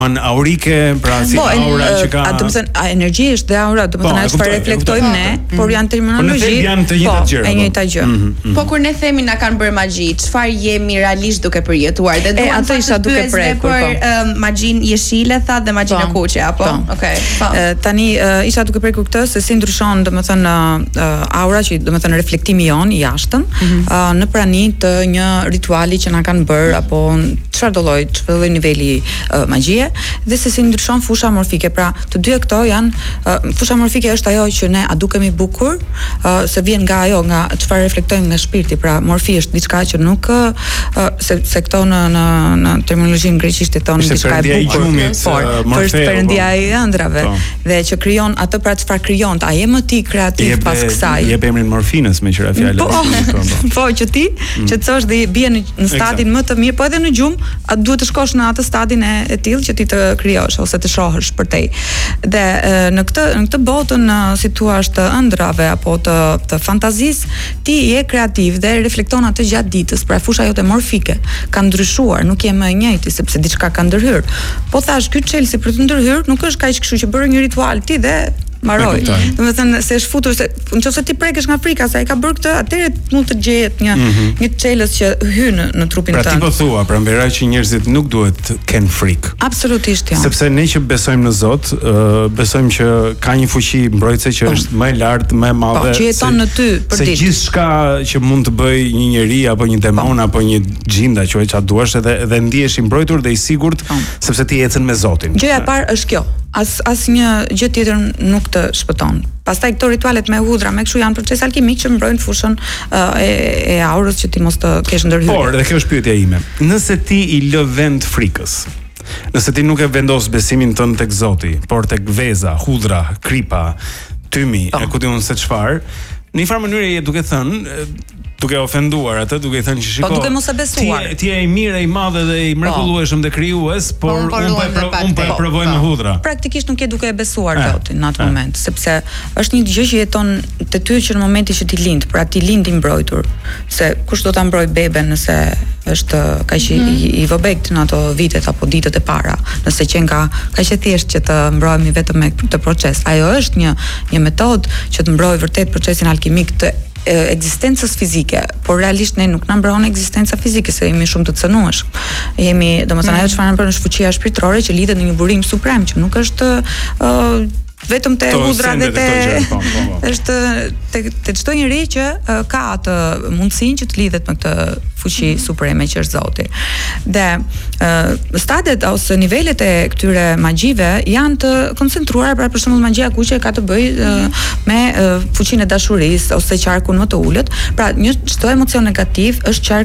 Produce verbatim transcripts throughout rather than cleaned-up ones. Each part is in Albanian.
aurike, pra si po, aura e, që ka. A do të thënë, energji është dhe aura, do të thënë ajo çfarë reflektojmë ne, Mm. por janë terminologji. Po janë të njëjtat gjëra. Po, e njëjta gjë. Mm -hmm. Po kur ne themi na kanë bërë magji, çfarë jemi realisht duke përjetuar? Dhe E, ato isha duke prekur, për po. uh, magjin jeshile tha dhe magjin e kuqe, apo? Po. Okej. Po. E, tani e, isha duke prekur këtë se si ndryshon domethënë uh, aura, që domethënë reflektimi jon i jashtëm mm -hmm. uh, në prani të një rituali që na kanë bërë apo çfarë do lloj, çfarë lloj niveli uh, magjie dhe se si ndryshon fusha morfike. Pra, të dyja këto janë uh, fusha morfike është ajo që ne a dukemi bukur, uh, se vjen nga ajo, nga çfarë reflektojmë nga shpirti. Pra, morfi është diçka që nuk uh, se se këto në në në terminologjinë greqisht e thonë diçka e bukur, por është perëndia e ëndrave dhe që krijon atë pra çfarë krijon, a je më ti kreativ pas kësaj. Jep emrin morfinës me qira fjalë. Po, po që ti që të thosh dhe bie në, në stadin më të mirë, po edhe në gjumë, atë duhet të shkosh në atë stadin e, e tillë që ti të krijosh ose të shohësh për te. Dhe e, në këtë në këtë botën si thua të ëndrave apo të të fantazisë, ti je kreativ dhe reflekton atë gjatë ditës. Pra fusha jote morfike ka ndryshuar, nuk je më e njëjti sepse diçka ka ndërhyr. Po thash ky Chelsea për të ndërhyr nuk është kaq kështu që bëre një ritual ti dhe mbaroi. Domethënë se është futur se nëse ti prekesh nga frika se ai ka bërë këtë, atëherë mund të gjehet një mm -hmm. një çelës që hyn në, në trupin tënd. Pra ti po thua, pra mbera që njerëzit nuk duhet të kenë frikë. Absolutisht jo. Sepse ne që besojmë në Zot, uh, besojmë që ka një fuqi mbrojtëse që po. është më e lartë, më e madhe. Po, që jeton në ty për ditë. Se gjithçka që mund të bëj një njeri apo një demon po. apo një xhinda, quaj çfarë duash, edhe edhe ndihesh i mbrojtur dhe i sigurt po. sepse ti ecën me Zotin. Gjëja e parë është kjo. As asnjë gjë tjetër nuk të shpëton. Pastaj këto ritualet me hudra, me kështu janë proces alkimik që mbrojnë fushën uh, e, e aurës që ti mos të kesh ndërhyrje. Por, dhe kjo është pyetja ime. Nëse ti i lë vend frikës, nëse ti nuk e vendos besimin tënd tek Zoti, por tek veza, hudra, kripa, tymi, oh. e ku diun se çfarë, në një farë mënyrë je duke thënë duke ofenduar atë, duke i thënë që shiko. Po duke mos e besuar. Ti, ti je i mirë, i madh dhe i mrekullueshëm dhe krijues, por unë po unë po e provoj me hudra. Praktikisht nuk je duke e besuar Zotin në atë moment, sepse është një gjë që jeton te ty që në momentin që ti lind, pra ti lind i mbrojtur, se kush do ta mbroj beben nëse është kaq i, i, i vobekt në ato vitet apo ditët e para, nëse qen ka kaq e thjesht që të mbrohemi vetëm me këtë proces. Ajo është një një metodë që të mbrojë vërtet procesin alkimik të ekzistencës fizike, por realisht ne nuk na mbron ekzistenca fizike se jemi shumë të cënueshëm. Jemi, domethënë ajo çfarë na bën është fuqia shpirtërore që lidhet në një burim suprem që nuk është uh, vetëm te hudra dhe te është te te çdo njeri që uh, ka atë mundësinë që të lidhet me këtë fuqi supreme që është Zoti. Dhe uh, stadiet ose nivelet e këtyre magjive janë të koncentruara, pra për shembull magjia kuqe ka të bëjë uh, me uh, fuqinë e dashurisë ose qarkun më të ulët. Pra një çdo emocion negativ është qark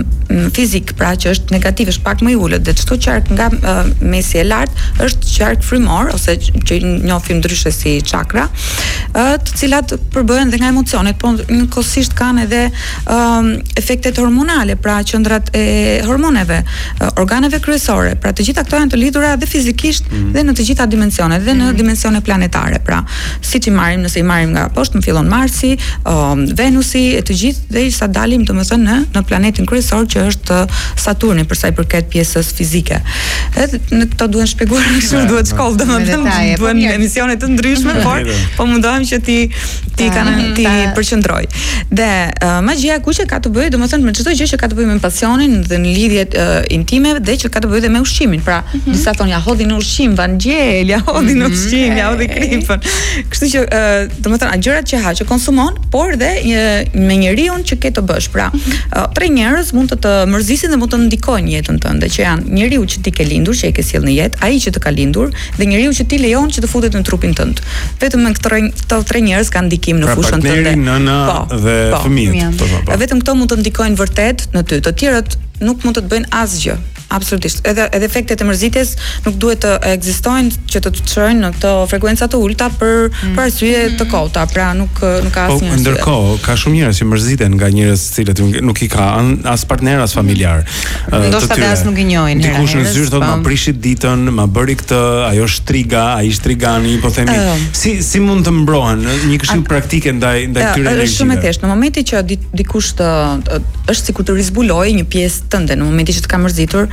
fizik, pra që është negativ, është pak më i ulët, dhe çdo qark nga uh, mesi e lartë është qark frymor ose që njohim ndryshe si chakra, uh, të cilat përbëhen dhe nga emocionet, po njëkohësisht kanë edhe um, efektet hormonale, pra qendrat e hormoneve, organeve kryesore. Pra të gjitha këto janë të lidhura dhe fizikisht mm. dhe në të gjitha dimensionet dhe në mm. dimensione planetare. Pra, siç i marrim, nëse i marrim nga poshtë, më fillon Marsi, um, Venusi, e të gjithë derisa dalim domethënë në në planetin kryesor që është Saturni për sa i përket pjesës fizike. Edhe në këto duhen shpjeguar, kështu duhet shkollë domethënë, duhen emisione të ndryshme, por po mundohem që ti ti kanë ti përqendroj. Dhe uh, magjia kuqe ka të bëjë domethënë me çdo gjë që ka të bëjë me pasionin dhe në lidhjet uh, intime dhe që ka të bëjë dhe me ushqimin. Pra, mm -hmm. disa thonë ja hodhi në ushqim, vangjel, ja hodhi në ushqim, ja hodhi kripën. Kështu që uh, domethënë gjërat që ha, që konsumon, por dhe uh, me njeriu që ke të bësh. Pra, uh, tre njerëz mund të të mërzisin dhe mund të ndikojnë jetën tënde, që janë njeriu që ti ke lindur, që e ke sjell në jetë, ai që të ka lindur dhe njeriu që ti lejon që të futet në trupin tënd. Vetëm me këto këto tre njerëz kanë ndikim në fushën tënde. Pra, partneri, nëna dhe fëmijët. Vetëm këto mund të ndikojnë vërtet në ty. Të tjerët nuk mund të të bëjnë asgjë. Absolutisht. Edhe edhe efektet e mërzitjes nuk duhet të ekzistojnë që të të çojnë në këto frekuenca të ulta për mm. për arsye të kota. Pra nuk nuk ka asnjë. Po ndërkohë ka shumë njerëz që mërziten nga njerëz të cilët nuk i ka as partner as familjar. Ndoshta as nuk i njohin. Dikush në zyrë thotë ma prishit ditën, ma bëri këtë, ajo shtriga, ai shtrigani, po themi, uh, si si mund të mbrohen një këshill praktike ndaj ndaj këtyre energjive. Është shumë e thjeshtë. Në momentin që dikush të është sikur të rizbulojë një pjesë tënde, në momentin që të ka mërzitur,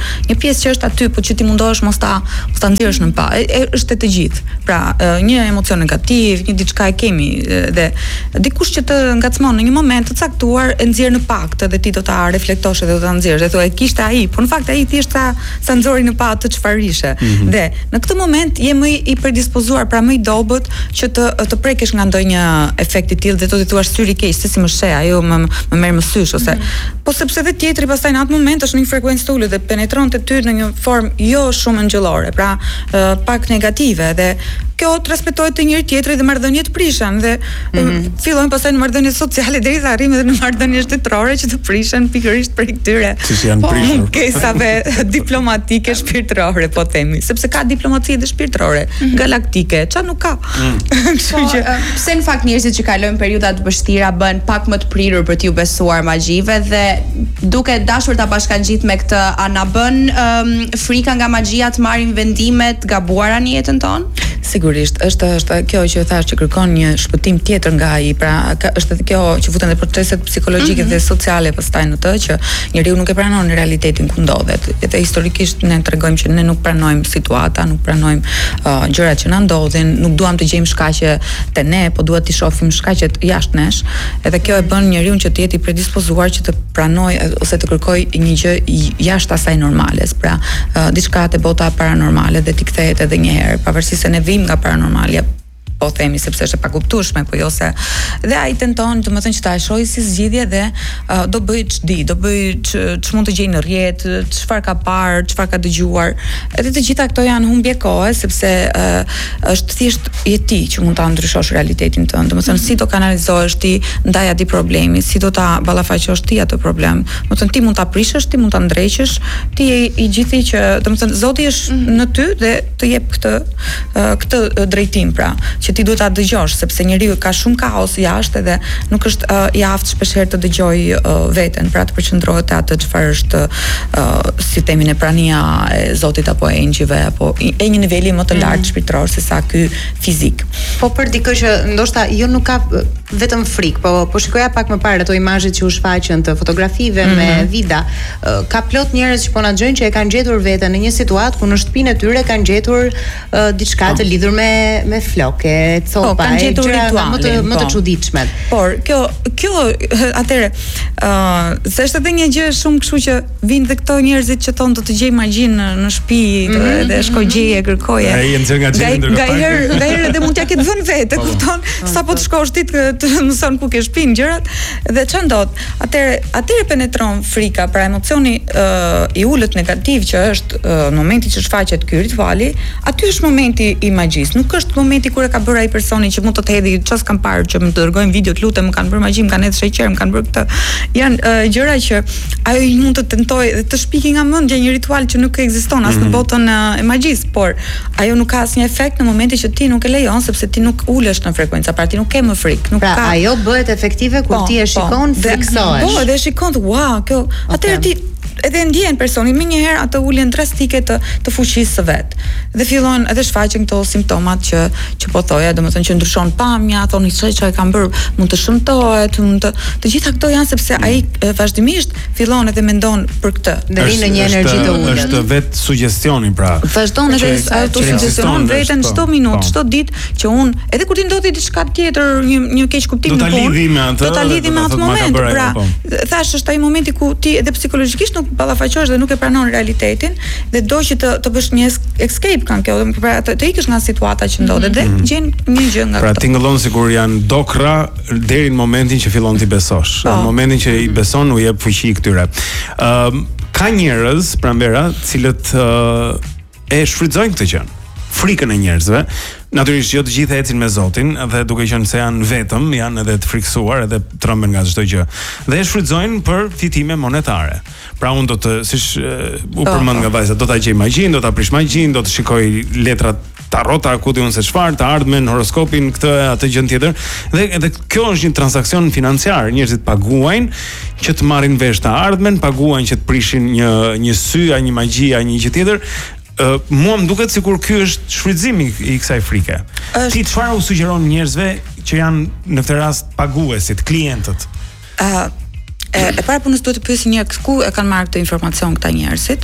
një pjesë që është aty, po që ti mundohesh mos ta mos ta nxjerrësh në pa. E, e, është e të gjithë. Pra, një emocion negativ, një diçka e kemi dhe dikush që të ngacmon në një moment të caktuar e nxjerr në pak dhe ti do ta reflektosh dhe do ta nxjerrësh dhe thua e kishte ai, por në fakt ai thjesht sa sa nxori në pa të çfarishe. Mm-hmm. Dhe në këtë moment je më i predispozuar, pra më i dobët që të të prekesh nga ndonjë efekt i tillë dhe do të thuash syri keq, se si më sheh, ajo më më merr më sysh ose mm-hmm. po sepse edhe tjetri pastaj në atë moment është në një frekuencë të ulët dhe penetron te ty në një formë jo shumë angjëllore, pra uh, pak negative dhe kjo transmetohet te njëri tjetri dhe marrëdhënie të prishen dhe mm-hmm. fillojnë pastaj në marrëdhënie sociale derisa arrim edhe në marrëdhënie shtetërore që të prishen pikërisht për këtyre. Siç janë po, prishur. Mungesave diplomatike shpirtërore, po themi, sepse ka diplomaci edhe shpirtërore, mm-hmm. galaktike, çfarë nuk ka. Mm. Kështu që pse në fakt njerëzit që kalojnë periudha të vështira bën pak më të prirur për t'ju besuar magjive dhe duke dashur ta bashkangjit me këtë, a na bën um, frika nga magjia të marrim vendime të gabuara në jetën tonë? Sigurisht, është është kjo që thash që kërkon një shpëtim tjetër nga ai, pra ka, është edhe kjo që futen në proceset psikologjike mm-hmm. dhe sociale pastaj në të që njeriu nuk e pranon realitetin ku ndodhet. Edhe historikisht ne tregojmë që ne nuk pranojmë situata, nuk pranojmë uh, gjërat që na ndodhin, nuk duam të gjejmë shkaqe te ne, po duhet të shohim shkaqet jashtë nesh. Edhe kjo e bën njeriu që të jetë i predispozuar që të pranojë ose të kërkojë një gjë jashtë asaj normales, pra uh, diçka te bota paranormale dhe ti kthehet edhe një herë, pavarësisht se ne vim nga paranormalia, po themi sepse është e pakuptueshme, po jo se dhe ai tenton, domethënë që ta shohë si zgjidhje dhe uh, do bëj ç'di, do bëj ç'mund të gjej në rrjet, çfarë ka parë, çfarë ka dëgjuar. Edhe të gjitha këto janë humbje kohe sepse uh, është thjesht jeti që mund ta ndryshosh realitetin tënd. Domethënë si do kanalizohesh ti ndaj atij problemi, si do ta ballafaqosh ti atë problem. Domethënë ti mund ta prishësh, ti mund ta ndreqësh, ti je i gjithë që domethënë Zoti është mm-hmm. në ty dhe të jep këtë uh, këtë drejtim, pra që ti duhet ta dëgjosh sepse njeriu ka shumë kaos jashtë dhe nuk është uh, i aftë shpeshherë të dëgjoj uh, veten, pra të përqendrohet te atë çfarë është uh, si themin e prania e Zotit apo e engjëve apo e një niveli më të lartë mm. shpirtëror se sa ky fizik. Po për dikë që ndoshta jo nuk ka vetëm frikë, po po shikoja pak më parë ato imazhet që u shfaqën të fotografive mm-hmm. me vida, uh, ka plot njerëz që po na dëgjojnë që e kanë gjetur veten në një situatë ku në shtëpinë e tyre kanë gjetur uh, diçka të lidhur me me flokë, copa, po, kanë gjetur rituale, më të më të çuditshme. Por kjo kjo atëre ë uh, se është edhe një gjë shumë kështu që vinë dhe këto njerëzit që thonë do të gjej magjin në, në shtëpi mm-hmm. dhe shkoj gjeje kërkoje. Ai nxjerr nga xhepi ndërkohë. Gajer, gajer edhe mund t'ja ketë vënë vetë, kupton? Sapo të shkosh ti të mëson ku ke shtëpinë gjërat dhe ç'a ndodh. Atëre atëre penetron frika, pra emocioni uh, i ulët negativ që është uh, në momentin që shfaqet ky rituali, aty është momenti i magjisë. Nuk është momenti kur e ka bërë ai personi që mund të të hedhë çfarë kanë parë, që më dërgojnë video të lutem, më kanë bërë magji, më kanë hedhë sheqer, më kanë bërë këtë. Janë uh, gjëra që ajo mund të tentojë dhe të shpiki nga mendja një ritual që nuk ekziston as mm-hmm. në botën uh, e magjisë, por ajo nuk ka asnjë efekt në momentin që ti nuk e lejon sepse ti nuk ulesh në frekuencë, pra ti nuk ke më frikë, nuk pra, ka. Ajo bëhet efektive kur po, ti e shikon, po, friksohesh. Po, dhe shikon, wow, kjo. Okay. Atëherë ti edhe ndjen personi më një herë atë uljen drastike të të fuqisë së vet. Dhe fillon edhe shfaqen këto simptomat që që po thoja, domethënë që ndryshon pamja, thoni çfarë çfarë kanë bërë, mund të shëmtohet, mund të të gjitha këto janë sepse ai vazhdimisht fillon edhe mendon për këtë. Dhe vjen në një energji të ulët. Është vetë sugjestioni, pra. Vazhdon edhe ato sugjestion veten çdo minutë, çdo ditë që un edhe kur ti ndodhi diçka tjetër, një një keq kuptim në punë, do ta lidhi me atë moment. Pra, thash është ai momenti ku ti edhe psikologjikisht nuk ballafaqohesh dhe nuk e pranon realitetin dhe do që të të bësh një escape kanë kjo, pra të, të ikësh nga situata që ndodhet dhe mm-hmm. gjen një gjë nga pra, këto. Pra tingëllon sikur janë dokra deri në momentin që fillon ti besosh. Në momentin që i beson u jep fuqi këtyre. Ëm uh, ka njerëz pranvera, të cilët uh, e shfrytëzojnë këtë gjë. Frikën e njerëzve. Natyrisht jo të gjithë ecin me Zotin dhe duke qenë se janë vetëm, janë edhe të friksuar edhe tremben nga çdo gjë. Dhe e shfrytëzojnë për fitime monetare. Pra unë do të, siç uh, u përmend nga vajza, do ta gjej magjin, do ta prish magjin, do të shikoj letrat tarota, ku diun se çfarë, të ardhmen, horoskopin, këtë atë gjën tjetër. Dhe edhe kjo është një transaksion financiar. Njerëzit paguajnë që të marrin vesh të ardhmen, paguajnë që të prishin një një sy, një magji, një gjë tjetër. Uh, mua më duket sikur ky është shfrytëzimi i kësaj frike. Është... Ti çfarë u sugjeron njerëzve që janë në këtë rast paguesit, klientët? Ë uh, e, e para punës duhet të pyesi një ku e kanë marrë këtë informacion këta njerëzit,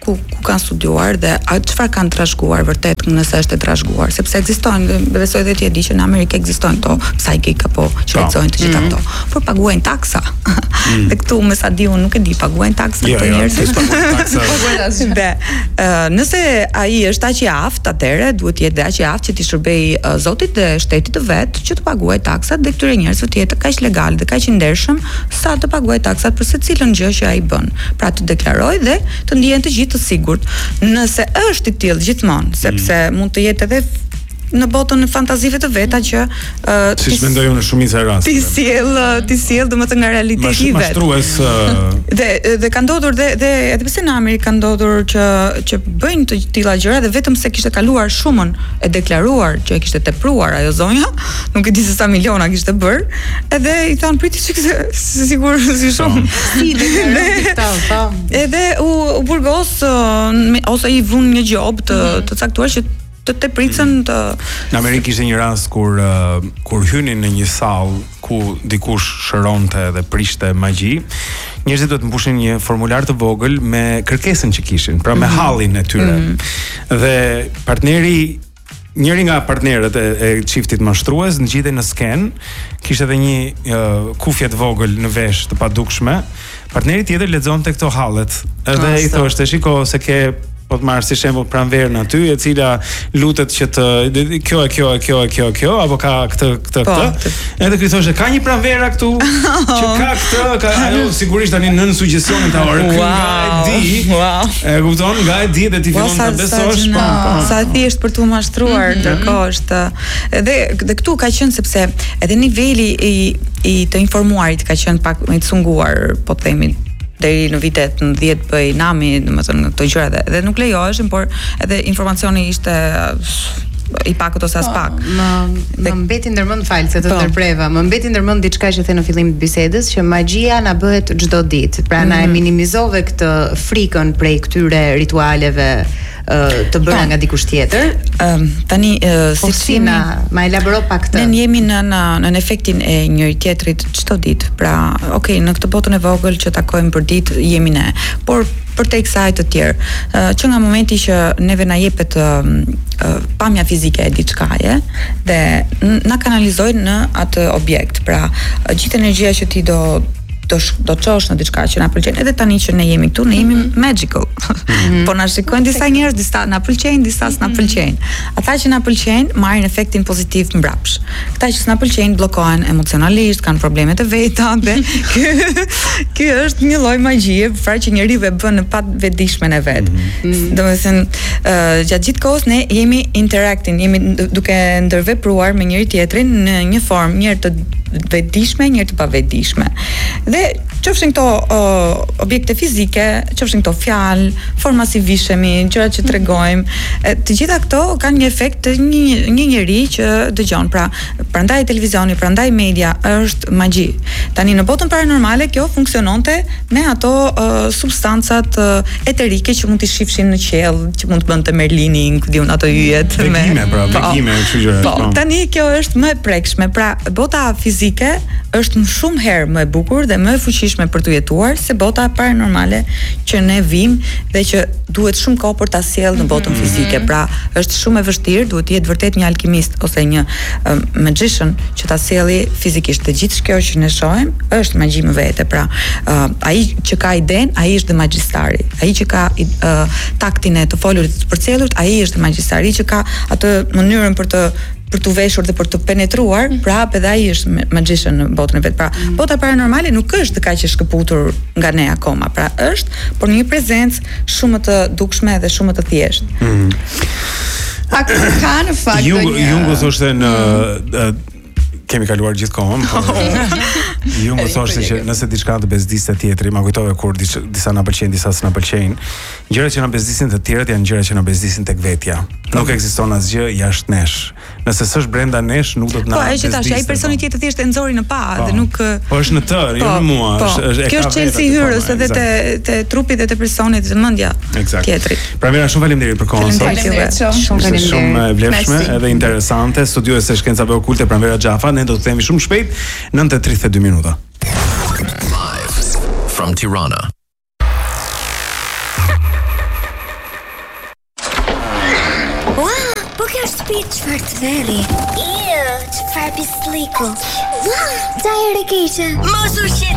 ku ku kanë studiuar dhe çfarë kanë trashëguar vërtet nëse është e trashëguar, sepse ekzistojnë, besoj dhe ti e di që në Amerikë ekzistojnë këto psychic apo që lexojnë të gjitha këto, por paguajnë taksa. Dhe këtu me sa di unë nuk e di, paguajnë taksa këto njerëz. Dhe nëse ai është aq i aftë, atëherë duhet të jetë aq i aftë që ti shërbej zotit dhe shtetit të vet që të paguajë taksat dhe këtyre njerëzve të jetë kaq legal dhe kaq i ndershëm sa të paguajë taksat për secilën gjë që ai bën. Pra të deklarojë dhe të ndihen të gjithë të sigurt. Nëse është i tillë gjithmonë, sepse mm. mund të jetë edhe në botën e fantazive të veta që uh, siç mendoj unë në shumicën e rasteve. Ti sjell, ti sjell domethënë nga realiteti i vet. Mashtrues uh... dhe dhe ka ndodhur dhe dhe edhe pse në Amerikë ka ndodhur që që bëjnë të tilla gjëra dhe vetëm se kishte kaluar shumën e deklaruar që e kishte tepruar ajo zonja, nuk e di se sa miliona kishte bër, edhe i thanë priti çka sigur si shumë. Si deklaroi edhe u, u burgos ose i vun një gjob të të caktuar që të tepricën të... Në Amerikë ishte një rast kur uh, kur hynin në një sallë ku dikush shëronte dhe prishte magji, njerëzit duhet të mbushin një formular të vogël me kërkesën që kishin, pra me mm-hmm. hallin e tyre. Mm-hmm. Dhe partneri njëri nga partnerët e, e çiftit mashtrues ngjitej në sken, kishte edhe një uh, kufje të vogël në vesh të padukshme. Partneri tjetër lexonte këto hallet, edhe oh, i thoshte, shiko se ke po të marrë si shembull pranverën aty, e cila lutet që të kjo e kjo e kjo e kjo e kjo apo ka këtë këtë po, këtë. Edhe ky thoshte ka një pranvera këtu që ka këtë, ka ajo sigurisht tani nën sugjestionin ta orë wow, nga e di. Wow. E kupton, nga e di dhe ti fillon ta besosh. Po, po. Sa thjesht për tu mashtruar, mm-hmm. ndërkohë është edhe dhe këtu ka qenë sepse edhe niveli i i të informuarit ka qenë pak më i cunguar, po themi deri në vitet në dhjetë bëj nami, domethënë këto gjëra dhe, dhe nuk lejoheshin, por edhe informacioni ishte i pakët ose as pak. Më më mbeti ndërmend fal se të ndërpreva. Më mbeti ndërmend diçka që the në fillim të bisedës, që magjia na bëhet çdo ditë. Pra na e minimizove këtë frikën prej këtyre ritualeve të bëra nga dikush tjetër. Um, tani uh, si si na ma elaboro pak këtë. Ne jemi në në në efektin e njëri tjetrit çdo ditë. Pra, okay, në këtë botën e vogël që takojmë për ditë jemi ne. Por përtek kësaj të tjerë, uh, që nga momenti që neve na jepet uh, uh, pamja fizike e diçkaje dhe na kanalizojnë në atë objekt. Pra, uh, gjithë energjia që ti do do do çosh në diçka që na pëlqen. Edhe tani që ne jemi këtu, ne jemi mm-hmm. magical. Mm-hmm. Po na shikojnë disa njerëz, disa na pëlqejnë, disa s'na pëlqejnë. Ata që na pëlqejnë marrin efektin pozitiv mbrapsh. Këta që s'na pëlqejnë bllokohen emocionalisht, kanë probleme të veta dhe ky ky është një lloj magjie, pra që njeriu e bën në pa vetëdijshmen e vet. Mm-hmm. Domethënë, uh, gjatë gjithë kohës ne jemi interacting, jemi duke ndërvepruar me njëri tjetrin në një formë, njëherë të vetëdijshme, njëherë të pavetëdijshme. Dhe qofshin këto uh, objekte fizike, qofshin këto fjalë, forma si vishemi, gjërat që tregojmë, të gjitha këto kanë një efekt të një një njeriu që dëgjon. Pra, prandaj televizioni, prandaj media është magji. Tani në botën paranormale kjo funksiononte me ato uh, substancat uh, eterike që mund të shifshin në qiell, që mund të bënte Merlini, ku diun ato yjet me begime, pra, begime, kështu gjëra. Po, tani kjo është më e prekshme. Pra, bota fizike është më shumë herë më e bukur dhe më e fuqishme për të jetuar se bota paranormale që ne vim dhe që duhet shumë kohë për ta sjellë në botën mm-hmm. fizike. Pra, është shumë e vështirë, duhet të jetë vërtet një alkimist ose një um, magician që ta sjellë fizikisht. Të gjithë kjo që ne shohim është magji më vete. Pra, uh, ai që ka iden, ai është magjistari. Ai që ka uh, taktin e të folurit të përcjellur, ai është magjistari që ka atë mënyrën për të për të veshur dhe për të penetruar, mm. pra edhe ai është magician në botën e vet. Pra, mm. bota paranormale nuk është kaq e shkëputur nga ne akoma. Pra, është por një prezencë shumë të dukshme dhe shumë të thjeshtë. Mm. A ka në fakt ju ju më thoshte në mm. kemi kaluar gjithkohën, po ju më thoshte që nëse diçka të bezdiste tjetri, ma kujtove kur disa, disa na pëlqejnë, disa s'na pëlqejnë. Gjërat që na bezdisin të tjerët janë gjërat që na bezdisin tek vetja. Nuk ekziston asgjë jashtë nesh. Nëse s'është brenda nesh, nuk do të na bezdisë. Po, është tash, ai personi tjetër thjesht e nxori në pa dhe nuk Po është në të, jo në mua, është është kjo është çelësi i hyrës edhe te te trupi dhe te personi dhe mendja tjetrit. Pra Vera, shumë faleminderit për kohën sot. Shumë faleminderit. Shumë e vlefshme edhe interesante. Studiuese shkencave okulte Pranvera Xhafa, ne do të themi shumë shpejt nëntë e tridhjetë e dy minuta. Live from Tirana. shtëpi çfarë të verri. Jo, çfarë bisliku. Ua, çajër e keqe. Mos u shqetëso.